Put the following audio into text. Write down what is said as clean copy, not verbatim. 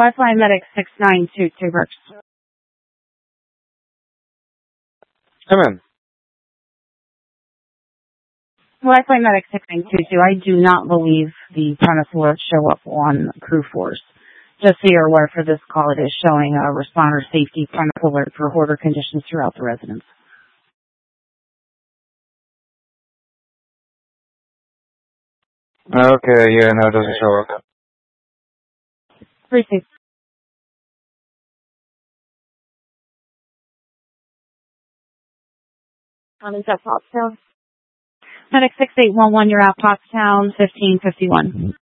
Wi-Fi Medic 6922 works. Come in. Wi-Fi Medic 6922, I do not believe the premise alerts show up on Crew Force. Just so you're aware, for this call, it is showing a responder safety premise alert for hoarder conditions throughout the residence. Okay, yeah, no, it doesn't show up. Received. Is that Pottstown? Medic 6811, you're at Pottstown, 1551.